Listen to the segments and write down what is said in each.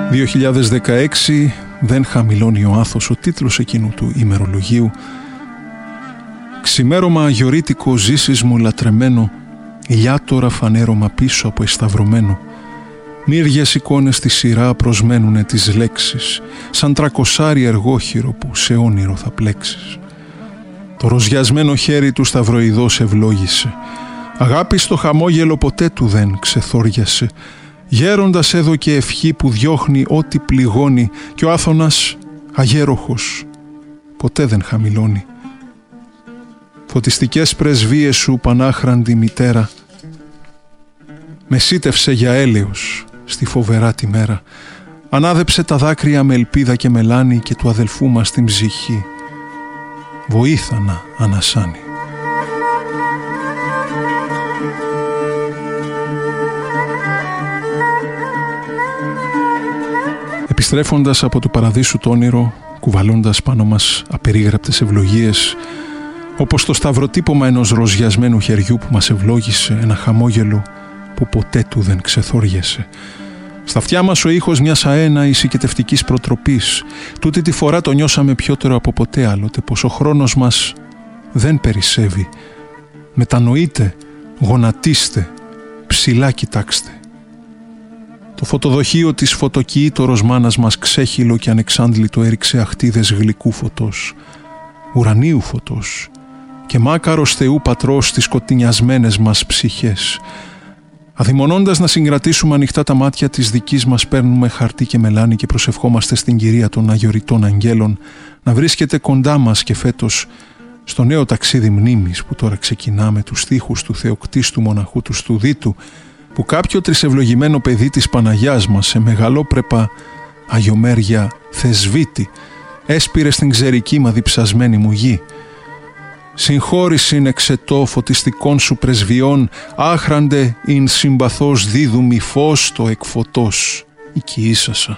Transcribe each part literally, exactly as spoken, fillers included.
δύο χιλιάδες δεκαέξι, δεν χαμηλώνει ο άθος, ο τίτλος εκείνου του ημερολογίου. Ξημέρωμα αγιορείτικο ζήσεις μου λατρεμένο, ηλιάτορα φανέρωμα πίσω από εσταυρωμένο. Μύριες εικόνες στη σειρά προσμένουνε τις λέξεις, σαν τρακοσάρι εργόχειρο που σε όνειρο θα πλέξεις. Το ροζιασμένο χέρι του σταυροειδώς ευλόγησε, αγάπη στο χαμόγελο ποτέ του δεν ξεθόριασε. Γέροντας έδωκε ευχή που διώχνει ό,τι πληγώνει, και ο Άθωνας αγέροχος ποτέ δεν χαμηλώνει. Φωτιστικές πρεσβείες σου πανάχραντη μητέρα, με σύτευσε για έλεος στη φοβερά τη μέρα. Ανάδεψε τα δάκρυα με ελπίδα και μελάνη, και του αδελφού μας την ψυχή βοήθα να ανασάνει. Επιστρέφοντας από το παραδείσου το όνειρο, κουβαλώντας πάνω μας απερίγραπτες ευλογίες, όπως το σταυροτύπωμα ενός ροζιασμένου χεριού που μας ευλόγησε, ένα χαμόγελο που ποτέ του δεν ξεθόριασε. Στα αυτιά μας ο ήχος μιας αένα ησικετευτικής προτροπής. Τούτη τη φορά το νιώσαμε πιότερο από ποτέ άλλοτε, πως ο χρόνος μας δεν περισσεύει. Μετανοείτε, γονατίστε, ψηλά κοιτάξτε. Το φωτοδοχείο της φωτοκοίητορος μάνας μας ξέχυλο και ανεξάντλητο έριξε αχτίδες γλυκού φωτός, ουρανίου φωτός, και μάκαρος Θεού Πατρός στις σκοτεινιασμένες μας ψυχές. Αδειμονώντας να συγκρατήσουμε ανοιχτά τα μάτια της δικής μας, παίρνουμε χαρτί και μελάνι και προσευχόμαστε στην Κυρία των Αγιοριτών Αγγέλων να βρίσκεται κοντά μας και φέτος στο νέο ταξίδι μνήμης που τώρα ξεκινάμε, τους στίχους του θεοκτίστου μοναχού του Στουδίτου, που κάποιο τρισευλογημένο παιδί της Παναγιάς μας σε μεγαλόπρεπα αγιομέρια θεσβήτη έσπηρε στην ξερική μα διψασμένη μου γη. Συγχώρησιν εξετώ φωτιστικών σου πρεσβειών, άχραντε ειν συμπαθώς δίδουμι φως το εκφωτός οικιήσασα.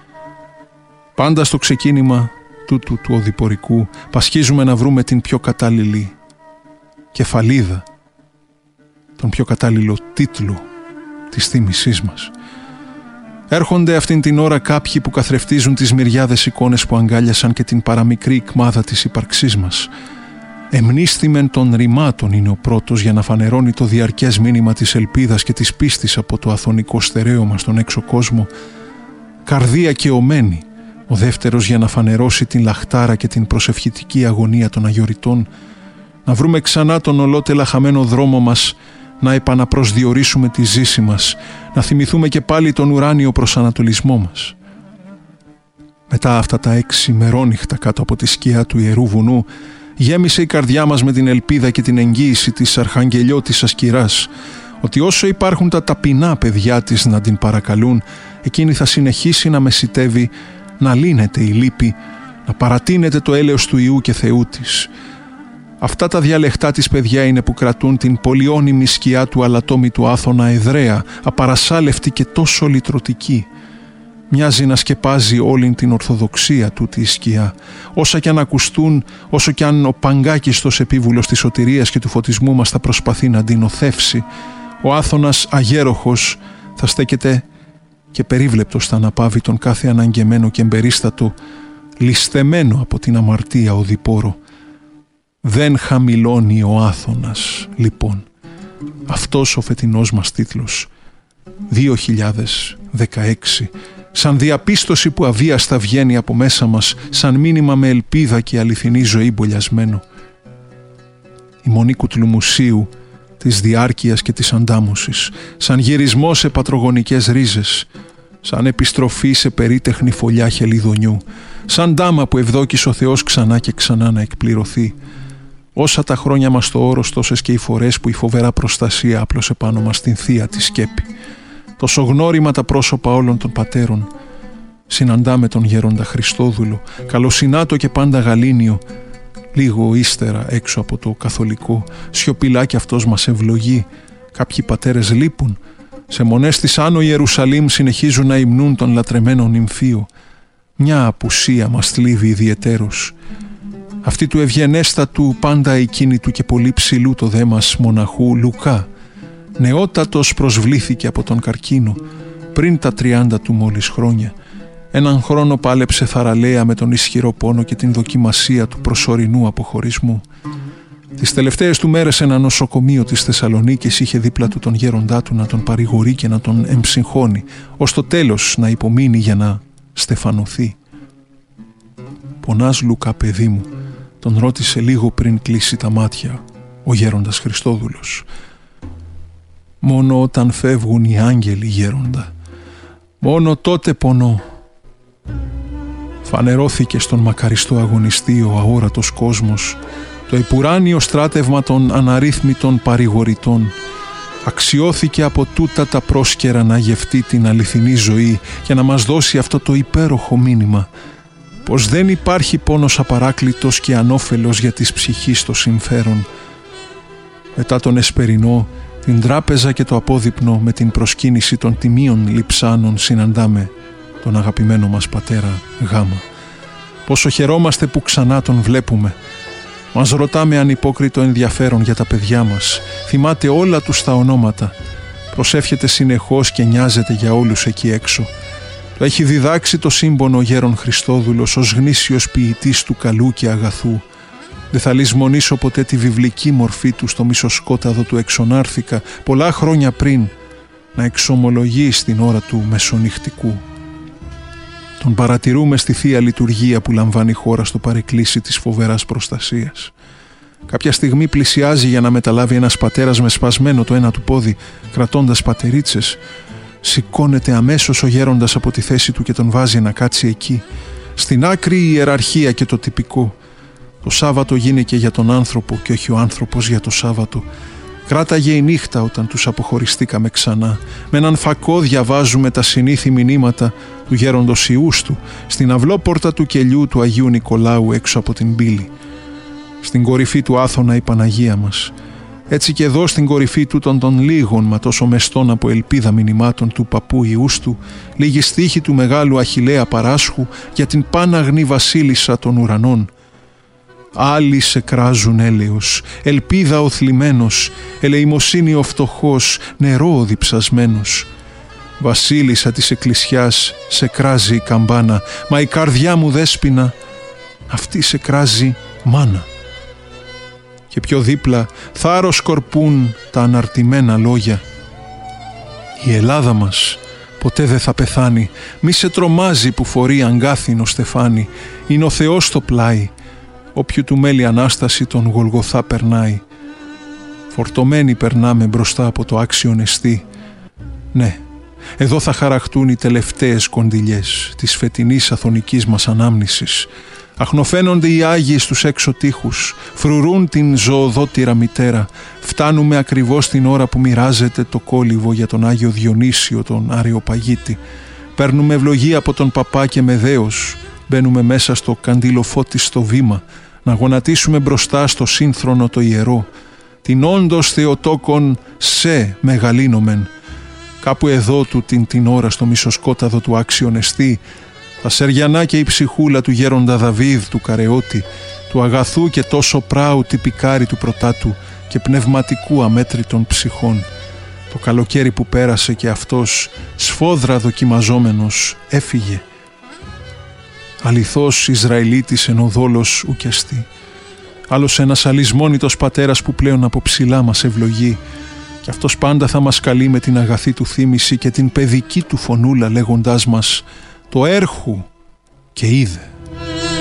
Πάντα στο ξεκίνημα τούτου του οδηπορικού πασχίζουμε να βρούμε την πιο κατάλληλη κεφαλίδα, τον πιο κατάλληλο τίτλο της θύμησής μας. Έρχονται αυτήν την ώρα κάποιοι που καθρεφτίζουν τις μυριάδες εικόνες που αγκάλιασαν και την παραμικρή ικμάδα της ύπαρξής μας. Εμνίσθημεν των ρημάτων είναι ο πρώτος για να φανερώνει το διαρκές μήνυμα της ελπίδας και της πίστης από το αθωνικό στερέωμα στον έξω κόσμο. Καρδία καιωμένη ο δεύτερος για να φανερώσει την λαχτάρα και την προσευχητική αγωνία των αγιοριτών, να βρούμε ξανά τον ολότελα χαμένο δρόμο μας, να επαναπροσδιορίσουμε τη ζήση μας, να θυμηθούμε και πάλι τον ουράνιο προσανατολισμό μας. Μετά αυτά τα έξι μερόνυχτα κάτω από τη σκιά του Ιερού Βουνού, γέμισε η καρδιά μας με την ελπίδα και την εγγύηση της αρχαγγελιώτισσας κυράς, ότι όσο υπάρχουν τα ταπεινά παιδιά της να την παρακαλούν, εκείνη θα συνεχίσει να μεσιτεύει, να λύνεται η λύπη, να παρατείνεται το έλεος του Υιού και Θεού της. Αυτά τα διαλεχτά της παιδιά είναι που κρατούν την πολυώνυμη σκιά του αλατόμητου Άθωνα εδραία, απαρασάλευτη και τόσο λυτρωτική. Μοιάζει να σκεπάζει όλη την ορθοδοξία τούτη η σκιά. Όσα κι αν ακουστούν, όσο κι αν ο παγκάκιστος επίβουλος της σωτηρίας και του φωτισμού μας θα προσπαθεί να την οθεύσει, ο Άθωνας αγέροχος θα στέκεται και περίβλεπτος θα αναπαύει τον κάθε αναγκεμένο και εμπερίστατο, ληστεμένο από την αμαρτία οδηπόρο. Δεν χαμηλώνει ο Άθωνας, λοιπόν. Αυτός ο φετινός μας τίτλος, δύο χιλιάδες δεκαέξι, σαν διαπίστωση που αβίαστα βγαίνει από μέσα μας, σαν μήνυμα με ελπίδα και αληθινή ζωή μπολιασμένο. Η μονή κουτλουμουσίου της διάρκειας και της αντάμωσης, σαν γυρισμό σε πατρογονικές ρίζες, σαν επιστροφή σε περίτεχνη φωλιά χελιδονιού, σαν ντάμα που ευδόκησε ο Θεός ξανά και ξανά να εκπληρωθεί. Όσα τα χρόνια μας το όρος, τόσες και οι φορές που η φοβερά προστασία άπλωσε πάνω μας την θεία τη σκέπη. Τόσο γνώριμα τα πρόσωπα όλων των πατέρων. Συναντάμε τον γέροντα Χριστόδουλο, καλοσυνάτο και πάντα γαλήνιο. Λίγο ύστερα έξω από το καθολικό, σιωπηλά κι αυτός μας ευλογεί. Κάποιοι πατέρες λείπουν. Σε μονές της Άνω Ιερουσαλήμ συνεχίζουν να υμνούν τον λατρεμένο νυμφίο. Μια απουσία μας θλίβει ιδιαιτέρως. Αυτή του ευγενέστατου, πάντα εκείνητου και πολύ ψηλού το δέμας μοναχού Λουκά. Νεότατος προσβλήθηκε από τον καρκίνο πριν τα τριάντα του μόλις χρόνια. Έναν χρόνο πάλεψε θαραλέα με τον ισχυρό πόνο και την δοκιμασία του προσωρινού αποχωρισμού. Τις τελευταίες του μέρες ένα νοσοκομείο της Θεσσαλονίκης είχε δίπλα του τον γέροντά του να τον παρηγορεί και να τον εμψυχώνει, ως το τέλος να υπομείνει για να στεφανωθεί. «Πονάς, Λουκά, παιδί μου?» τον ρώτησε λίγο πριν κλείσει τα μάτια ο γέροντας Χριστόδουλος. «Μόνο όταν φεύγουν οι άγγελοι, γέροντα. Μόνο τότε πονώ». Φανερώθηκε στον μακαριστό αγωνιστή ο αόρατος κόσμος, το επουράνιο στράτευμα των αναρρύθμιτων παρηγορητών. Αξιώθηκε από τούτα τα πρόσκαιρα να γευτεί την αληθινή ζωή και να μας δώσει αυτό το υπέροχο μήνυμα, πως δεν υπάρχει πόνος απαράκλητος και ανώφελος για της ψυχής το συμφέρον. Μετά τον εσπερινό, την τράπεζα και το απόδειπνο με την προσκύνηση των τιμίων λειψάνων συναντάμε τον αγαπημένο μας πατέρα Γάμα. Πόσο χαιρόμαστε που ξανά τον βλέπουμε. Μας ρωτά με ανυπόκριτο ενδιαφέρον για τα παιδιά μας. Θυμάται όλα τους τα ονόματα. Προσεύχεται συνεχώς και νοιάζεται για όλους εκεί έξω. Το έχει διδάξει το σύμπονο ο γέρον Χριστόδουλος ως γνήσιος ποιητής του καλού και αγαθού. Δεν θα λησμονήσω ποτέ τη βιβλική μορφή του στο μισοσκόταδο του εξονάρθηκα πολλά χρόνια πριν να εξομολογεί στην ώρα του μεσονυχτικού. Τον παρατηρούμε στη Θεία Λειτουργία που λαμβάνει η χώρα στο παρεκκλήσι της φοβεράς προστασίας. Κάποια στιγμή πλησιάζει για να μεταλάβει ένας πατέρας με σπασμένο το ένα του πόδι, κρατώντας πατερίτσες. Σηκώνεται αμέσως ο γέροντας από τη θέση του και τον βάζει να κάτσει εκεί. Στην άκρη η ιεραρχία και το τυπικό. Το Σάββατο γίνηκε για τον άνθρωπο και όχι ο άνθρωπος για το Σάββατο. Κράταγε η νύχτα όταν τους αποχωριστήκαμε ξανά. Με έναν φακό διαβάζουμε τα συνήθη μηνύματα του γέροντος Ιούστου στην αυλόπορτα του κελιού του Αγίου Νικολάου έξω από την πύλη. Στην κορυφή του Άθωνα η Παναγία μας. Έτσι και εδώ στην κορυφή του των, των λίγων μα τόσο μεστών από ελπίδα μηνυμάτων του παππού Ιούστου, λίγη στίχη του μεγάλου Αχιλλέα Παράσχου για την πάναγνη βασίλισσα των ουρανών. Άλλοι σε κράζουν έλεος, ελπίδα ο θλιμμένος, ελεημοσύνη ο φτωχός, νερό ο διψασμένος. Βασίλισσα της εκκλησιάς σε κράζει η καμπάνα, μα η καρδιά μου δέσποινα, αυτή σε κράζει μάνα. Και πιο δίπλα θάρρος σκορπούν τα αναρτημένα λόγια. Η Ελλάδα μας ποτέ δεν θα πεθάνει, μη σε τρομάζει που φορεί αγκάθινο στεφάνι, είναι ο Θεός στο πλάι. Όποιου του μέλη Ανάσταση τον Γολγοθά περνάει. Φορτωμένοι περνάμε μπροστά από το άξιον εστί. Ναι, εδώ θα χαραχτούν οι τελευταίες κοντιλιές της φετινής αθωνικής μας ανάμνησης. Αχνοφαίνονται οι Άγιοι στους έξω τοίχους, φρουρούν την ζωοδότηρα μητέρα. Φτάνουμε ακριβώς την ώρα που μοιράζεται το κόλυβο για τον Άγιο Διονύσιο τον Αρεοπαγίτη. Παίρνουμε ευλογία από τον παπά και με δέος. Μπαίνουμε μέσα στο καντιλοφώτιστο βήμα, να γονατίσουμε μπροστά στο σύνθρονο το ιερό, την όντως Θεοτόκον σε μεγαλύνομεν. Κάπου εδώ του την, την ώρα στο μισοσκόταδο του άξιον εστί, τα σεριανά και η ψυχούλα του γέροντα Δαβίδ του Καρεώτη, του αγαθού και τόσο πράου τυπικάρι του πρωτάτου και πνευματικού αμέτρητων ψυχών. Το καλοκαίρι που πέρασε και αυτός, σφόδρα δοκιμαζόμενος, έφυγε. Αληθώς Ισραηλίτης εν ο δόλος ουκιαστή. Άλλος ένας αλυσμόνητος πατέρας που πλέον από ψηλά μας ευλογεί, και αυτός πάντα θα μας καλεί με την αγαθή του θύμηση και την παιδική του φωνούλα λέγοντάς μας «Το έρχου» και είδε.